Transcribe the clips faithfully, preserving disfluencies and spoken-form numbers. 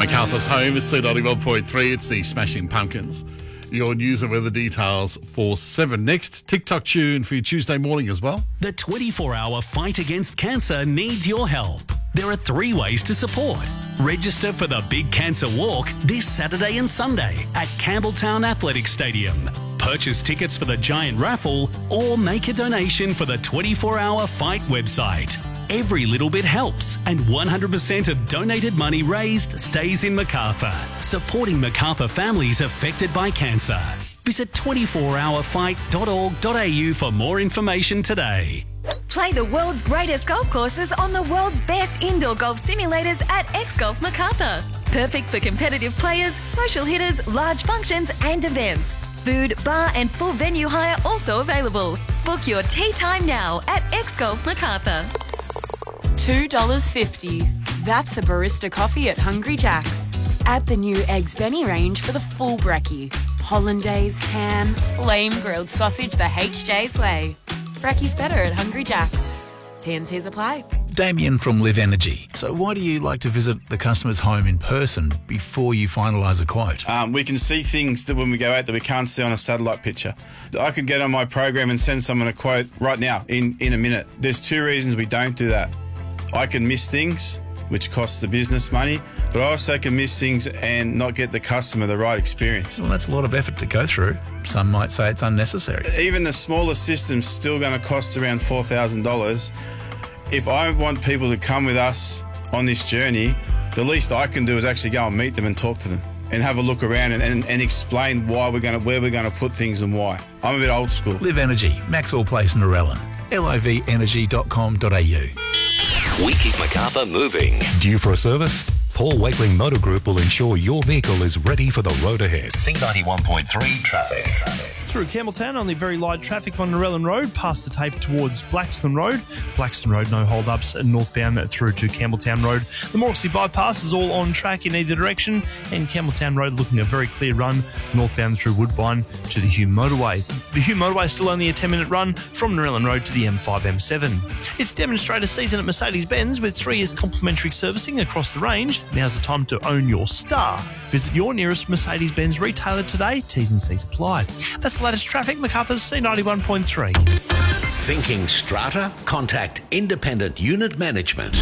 Macarthur's home is C ninety-one point three. It's the Smashing Pumpkins. Your news and weather details for seven next. TikTok tune for your Tuesday morning as well. The twenty-four hour fight against cancer needs your help. There are three ways to support. Register for the Big Cancer Walk this Saturday and Sunday at Campbelltown Athletic Stadium. Purchase tickets for the giant raffle or make a donation for the twenty-four hour fight website. Every little bit helps, and one hundred percent of donated money raised stays in Macarthur, supporting Macarthur families affected by cancer. Visit twenty-four hour fight dot org dot a u for more information today. Play the world's greatest golf courses on the world's best indoor golf simulators at X Golf Macarthur. Perfect for competitive players, social hitters, large functions and events. Food, bar and full venue hire also available. Book your tee time now at X Golf Macarthur. two dollars fifty. That's a barista coffee at Hungry Jack's. Add the new Eggs Benny range for the full brekkie. Hollandaise, ham, flame-grilled sausage the H J's way. Brekkie's better at Hungry Jack's. T and C's apply. Damien from Live Energy. So why do you like to visit the customer's home in person before you finalise a quote? Um, we can see things that when we go out that we can't see on a satellite picture. I could get on my program and send someone a quote right now in, in a minute. There's two reasons we don't do that. I can miss things, which costs the business money, but I also can miss things and not get the customer the right experience. Well, that's a lot of effort to go through. Some might say it's unnecessary. Even the smallest system's still going to cost around four thousand dollars. If I want people to come with us on this journey, the least I can do is actually go and meet them and talk to them and have a look around and, and, and explain why we're going to, where we're going to put things and why. I'm a bit old school. Live Energy, Maxwell Place, Narellan. liv energy dot com dot a u. We keep Macarthur moving. Due for a service? Paul Wakeling Motor Group will ensure your vehicle is ready for the road ahead. C ninety-one point three traffic. Through Campbelltown, only very light traffic on Narellan Road, past the tape towards Blackstone Road. Blackstone Road, no hold-ups, northbound through to Campbelltown Road. The Morrissey bypass is all on track in either direction, and Campbelltown Road looking a very clear run northbound through Woodbine to the Hume Motorway. The Hume Motorway is still only a ten minute run from Narellan Road to the M five M seven. It's demonstrator season at Mercedes-Benz with three years complimentary servicing across the range. Now's the time to own your star. Visit your nearest Mercedes-Benz retailer today. T's and C's apply. That's the latest traffic. Macarthur's C ninety-one point three. Thinking strata? Contact Independent Unit Management.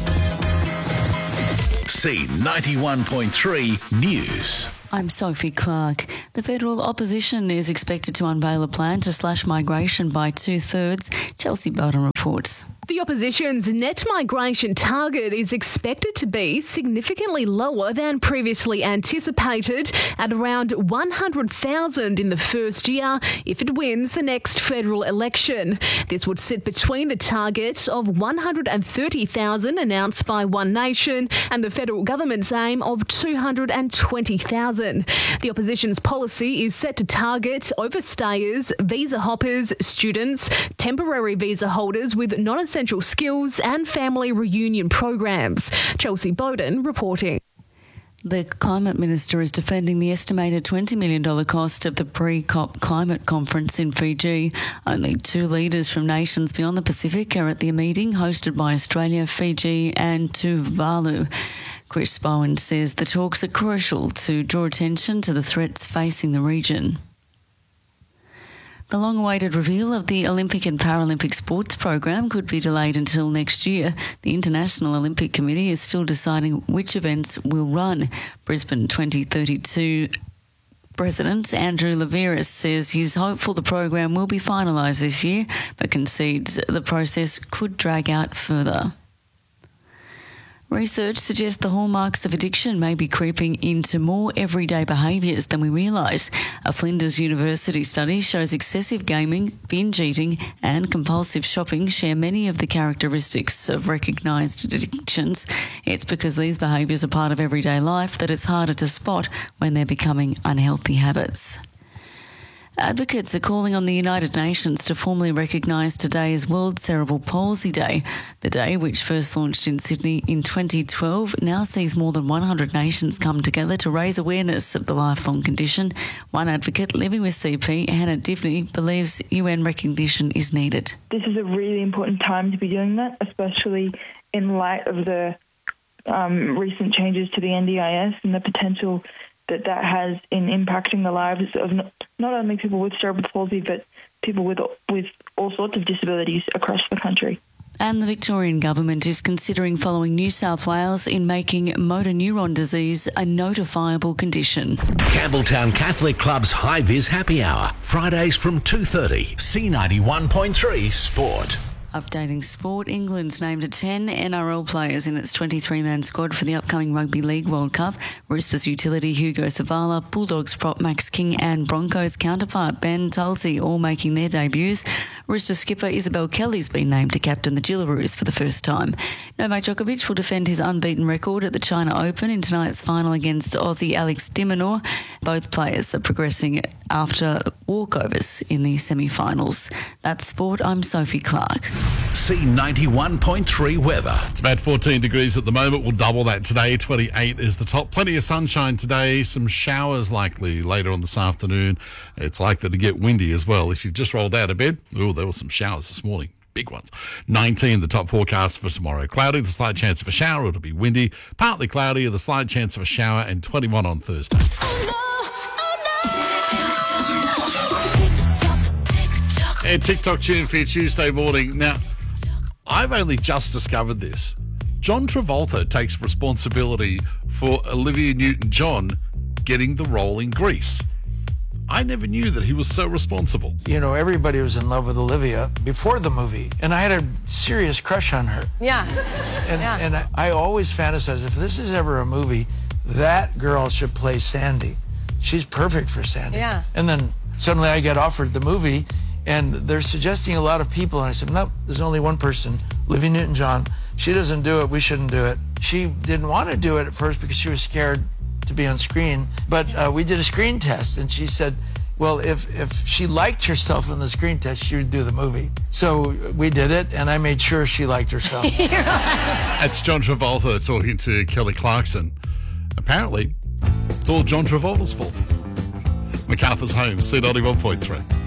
C ninety-one point three News. I'm Sophie Clark. The federal opposition is expected to unveil a plan to slash migration by two-thirds. Chelsea Bowden reports. The opposition's net migration target is expected to be significantly lower than previously anticipated, at around one hundred thousand in the first year if it wins the next federal election. This would sit between the target of one hundred thirty thousand announced by One Nation and the federal government's aim of two hundred twenty thousand. The opposition's policy is set to target overstayers, visa hoppers, students, temporary visa holders with non-essential skills and family reunion programs. Chelsea Bowden reporting. The Climate Minister is defending the estimated twenty million dollars cost of the pre-COP climate conference in Fiji. Only two leaders from nations beyond the Pacific are at the meeting, hosted by Australia, Fiji and Tuvalu. Chris Bowen says the talks are crucial to draw attention to the threats facing the region. The long-awaited reveal of the Olympic and Paralympic sports program could be delayed until next year. The International Olympic Committee is still deciding which events will run. Brisbane twenty thirty-two President Andrew Leveris says he's hopeful the program will be finalised this year, but concedes the process could drag out further. Research suggests the hallmarks of addiction may be creeping into more everyday behaviours than we realise. A Flinders University study shows excessive gaming, binge eating and compulsive shopping share many of the characteristics of recognised addictions. It's because these behaviours are part of everyday life that it's harder to spot when they're becoming unhealthy habits. Advocates are calling on the United Nations to formally recognise today as World Cerebral Palsy Day. The day, which first launched in Sydney in twenty twelve, now sees more than one hundred nations come together to raise awareness of the lifelong condition. One advocate living with C P, Hannah Divney, believes U N recognition is needed. This is a really important time to be doing that, especially in light of the um, recent changes to the N D I S and the potential that that has in impacting the lives of not, not only people with cerebral palsy, but people with with all sorts of disabilities across the country. And the Victorian government is considering following New South Wales in making motor neuron disease a notifiable condition. Campbelltown Catholic Club's High Vis Happy Hour, Fridays from two thirty. C ninety-one point three Sport. Updating sport, England's named ten N R L players in its twenty-three man squad for the upcoming Rugby League World Cup. Roosters utility Hugo Savala, Bulldogs prop Max King and Broncos counterpart Ben Tulsey all making their debuts. Rooster skipper Isabel Kelly's been named to captain the Gillaroos for the first time. Novak Djokovic will defend his unbeaten record at the China Open in tonight's final against Aussie Alex de Minaur. Both players are progressing after walkovers in the semi-finals. That's sport. I'm Sophie Clark. C ninety-one point three weather. It's about fourteen degrees at the moment. We'll double that today. twenty-eight is the top. Plenty of sunshine today. Some showers likely later on this afternoon. It's likely to get windy as well. If you've just rolled out of bed, oh, there were some showers this morning. Big ones. nineteen, the top forecast for tomorrow. Cloudy, the slight chance of a shower. It'll be windy. Partly cloudy, the slight chance of a shower, and twenty-one on Thursday. And TikTok tune for your Tuesday morning. Now, I've only just discovered this. John Travolta takes responsibility for Olivia Newton-John getting the role in Grease. I never knew that he was so responsible. You know, everybody was in love with Olivia before the movie, and I had a serious crush on her. Yeah. And, yeah. and I, I always fantasize, if this is ever a movie, that girl should play Sandy. She's perfect for Sandy. Yeah. And then suddenly I get offered the movie, and they're suggesting a lot of people, and I said, no, there's only one person, Olivia Newton-John. She doesn't do it, we shouldn't do it. She didn't want to do it at first because she was scared to be on screen, but uh, we did a screen test, and she said, well, if, if she liked herself in the screen test, she would do the movie. So we did it, and I made sure she liked herself. That's John Travolta talking to Kelly Clarkson. Apparently, it's all John Travolta's fault. MacArthur's Home, C ninety-one point three.